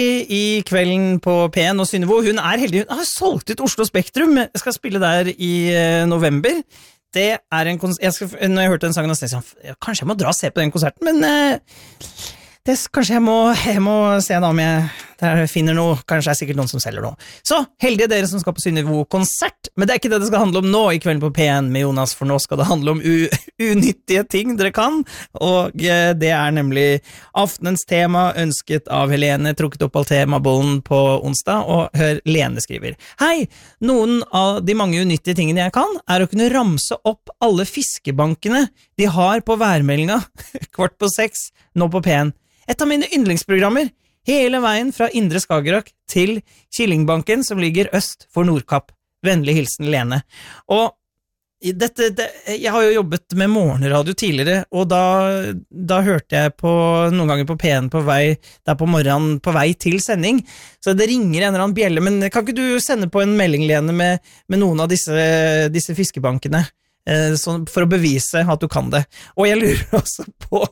I kvelden på P1 og Synnevo, hun heldig, hun har solgt ut Oslo Spektrum, jeg skal spille der I november. Det en når jeg hørte den sangen, kanskje jeg må dra og se på den konserten, men kanskje jeg må se da om jeg finner noe, kanskje sikkert noen som selger noe. Så, heldige dere som skal på Synnevo-konsert, men det ikke det skal handle om nå I kvelden på P1 med Jonas, for nå skal det handle om unyttige ting dere kan, og det nemlig aftenens tema, ønsket av Helene, trukket opp all temabollen på onsdag, og hør Lene skriver. Hei, noen av de mange unyttige tingene jeg kan, å kunne ramse opp alle fiskebankene de har på værmeldinga, 5:15, nå på P1. Et av mine yndlingsprogrammer, hele veien fra Indre Skagerrak til Killingbanken, som ligger øst for Nordkapp. Vennlig hilsen Lene. Og jeg har jo jobbet med morgenradio tidligere, og da hørte jeg noen ganger på P1 på vei, der på morgenen på vei til sending, så det ringer en eller annen bjelle, men kan ikke du sende på en melding, Lene, med noen av disse fiskebankene, for å bevise at du kan det? Og jeg lurer også på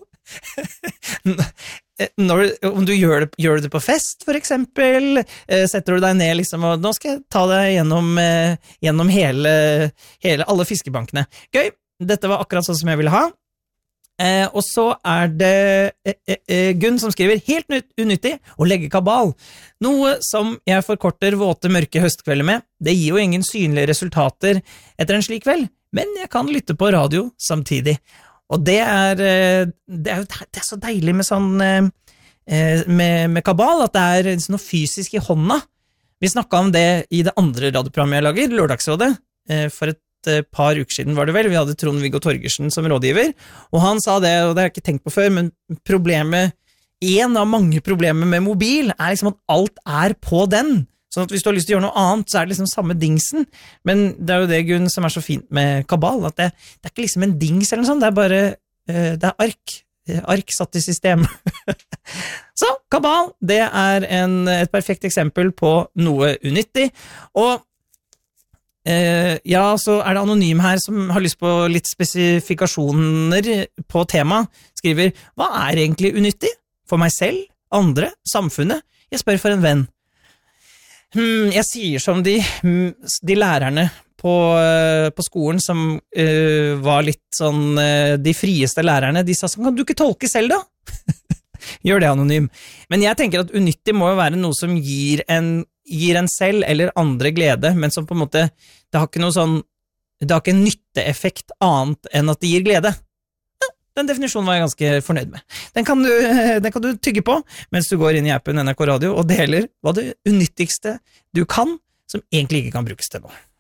om du gjør det på fest, for eksempel, setter du deg ned liksom, og nå skal jeg ta deg gjennom alle fiskebankene. Gøy, dette var akkurat sånn som jeg ville ha. Og så det Gunn som skriver, helt unyttig å legge kabal. Noe som jeg forkorter våte, mørke høstkvelder med. Det gir jo ingen synlige resultater etter en slik kveld, men jeg kan lytte på radio samtidig. Og det så deilig med sånn med kabal, at det noe fysisk I hånda. Vi snakket om det I det andre radioprogrammet jeg lager, Lørdagsrådet, for et par uker siden var det vel. Vi hadde Trond-Viggo Torgersen som rådgiver, og han sa det, og det har jeg ikke tenkt på før, men en av mange problemer med mobil liksom at alt på den. Sånn at hvis du har lyst til å gjøre noe annet, så det liksom samme dingsen. Men det jo det, Gunn, som så fint med kabal, at det ikke liksom en dings eller noe sånt, det bare det ark satt I system. Så, kabal, det et perfekt eksempel på noe unyttig. Og ja, så det anonym her som har lyst på litt spesifikasjoner på tema, skriver, hva egentlig unyttig? For meg selv, andre, samfunnet? Jeg spør for en venn. Jeg sier som de lærerne på skolen som var litt sånn de frieste lærerne, de sa sånn, kan du ikke tolke selv da? Gjør det anonym. Men jeg tenker at unyttig må jo være noe som gir en selv eller andre glede, men som på en måte, det har ikke noe sånn, det har ikke en nytteeffekt annet enn at det gir glede. Den definisjonen var jeg ganske fornøyd med. Den kan du tygge på, mens du går inn I appen NRK Radio og deler hva det unyttigste du kan, som egentlig ikke kan brukes til noe.